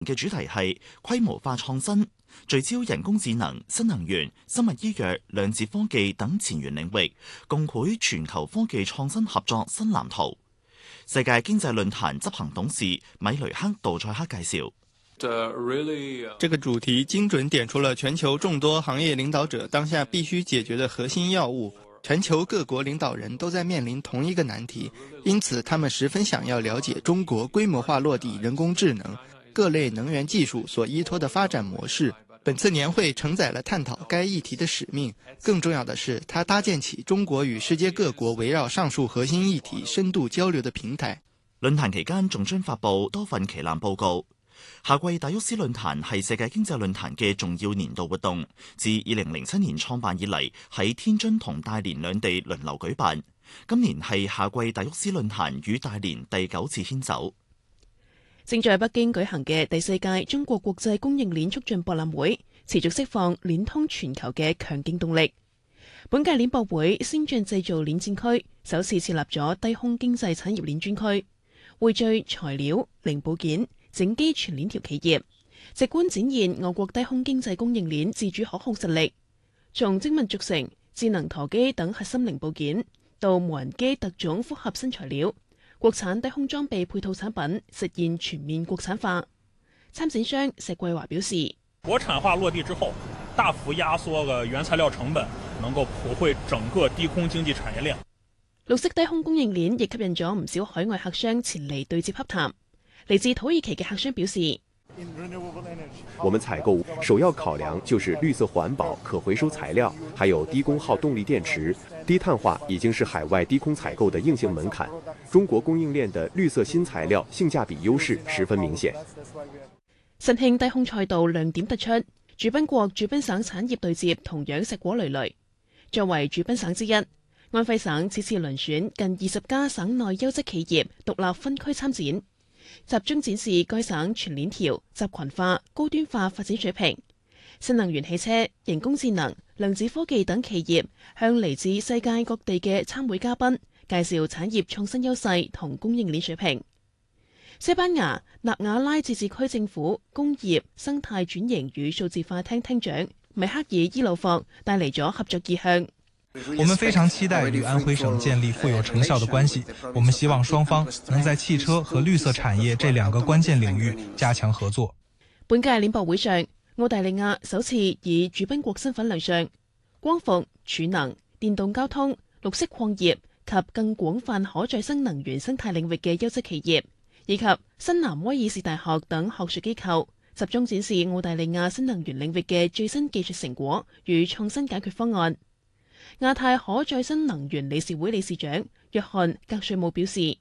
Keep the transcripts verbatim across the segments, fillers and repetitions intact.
嘅主題係規模化創新，聚焦人工智能、新能源、生物醫藥、量子科技等前沿領域，共繪全球科技創新合作新藍圖。世界經濟論壇執行董事米雷克杜塞克介紹。 這個主題精準點出了全球眾多行業領導者當下必須解決的核心要務。全球各國領導人都在面臨同一個難題，因此他們十分想要了解中國規模化落地人工智能、各類能源技術所依託的發展模式。本次年會承載了探討該議題的使命，更重要的是，它搭建起中國與世界各國圍繞上述核心議題深度交流的平台。 論壇期間仲將發布多份旗艦報告。夏季達沃斯論壇係世界經濟論壇嘅重要年度活動，自二零零七年創辦以嚟，喺天津同大連兩地輪流舉辦。今年係夏季達沃斯論壇與大連第九次牽手。 正在北京舉行嘅第四屆中國國際供應鏈促進博覽會，持續釋放鏈通全球嘅強勁動力。本屆鏈博會先進製造鏈戰區首次設立咗低空經濟產業鏈專區，匯聚材料、零部件、整機全鏈條企業，直觀展現我國低空經濟供應鏈自主可控實力。從精密軸承、智能舵機等核心零部件，到無人機特種複合新材料，國產低空裝備配套產品實現全面國產化。參展商石桂華表示， 國產化落地之後，大幅壓縮個原材料成本，能夠普惠整個低空經濟產業鏈。 綠色低空供應鏈亦吸引咗唔少海外客商前嚟對接洽談。嚟自土耳其嘅客商表示， 我們採購首要考量就是綠色環保、可回收材料，還有低功耗動力電池。低碳化已經是海外低空採購的硬性門檻。中國供應鏈的綠色新材料性價比優勢十分明顯。 新興低空賽道亮點突出，主賓國主賓省產業對接同樣碩果累累。作為主賓省之一，安徽省此次遴選近二十家省內優質企業獨立分區參展，集中展示該省全鏈條、集群化、高端化發展水平。新能源汽車、人工智能、量子科技等企業向嚟自世界各地嘅參會嘉賓介紹產業創新優勢同供應鏈水平。西班牙納瓦拉自治區政府工業生態轉型與數字化廳廳長米克爾伊魯霍帶嚟咗合作意向。 我們非常期待與安徽省建立富有成效的關係，我們希望雙方能在汽車和綠色產業這兩個關鍵領域加強合作。 本屆鏈博會上，澳大利亞首次以主賓國身份亮相，光伏、儲能、電動交通、綠色礦業及更廣泛可再生能源生態領域嘅優質企業，以及新南威爾士大學等學術機構，集中展示澳大利亞新能源領域嘅最新技術成果與創新解決方案。亞太可再生能源理事會理事長約翰格瑞姆表示，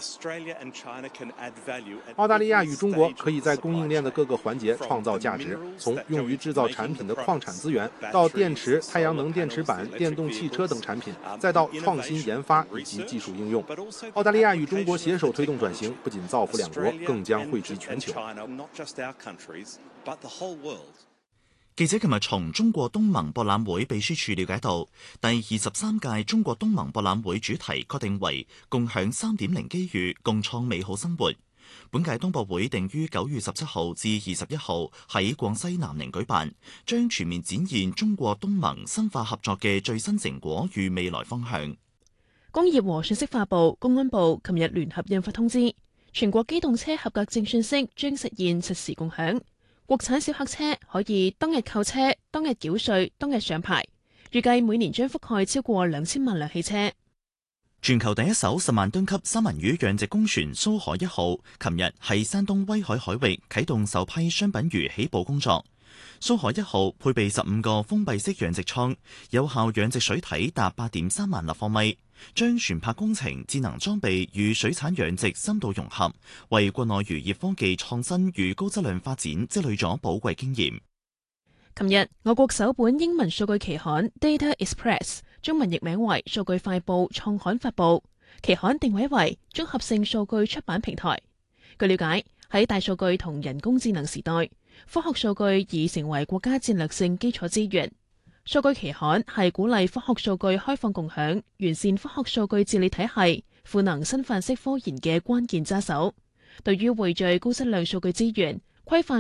澳大利亞與中國可以在供應鏈的各個環節創造價值，從用於製造產品的礦產資源，到電池、太陽能電池板、電動汽車等產品，再到創新研發以及技術應用。澳大利亞與中國攜手推動轉型，不僅造福兩國，更將惠及全球。 記者琴日從中國東盟博覽會秘書處了解到，第二十三屆中國東盟博覽會主題確定為共享三點零機遇，共創美好生活。本屆東博會定於九月十七號至二十一號喺廣西南寧舉辦，將全面展現中國東盟深化合作嘅最新成果與未來方向。 工業和信息化部、公安部琴日聯合印發通知，全國機動車合格證信息將實現實時共享。國產小客車可以當日購車、當日繳稅、當日上牌，預計每年將覆蓋超過兩千萬輛汽車。 全球第一艘十萬噸級三文魚養殖工船蘇海一號，琴日喺山東威海海域啟動首批商品魚起捕工作。蘇海一號配備十五個封閉式養殖艙，有效養殖水體達八點三萬立方米，將船舶工程、智能裝備與水產養殖深度融合，為國內漁業科技創新與高質量發展積累咗寶貴經驗。 琴日，我國首本英文數據期刊 Data Express 中文譯名為數據快報創刊發布，期刊定位為綜合性數據出版平台。據了解，喺大數據同人工智能時代，科學數據已成為國家戰略性基礎資源。數據期刊係鼓勵科學數據開放共享、完善科學數據治理體系、賦能新範式科研嘅關鍵揸手。對於匯聚高質量數據資源、 規範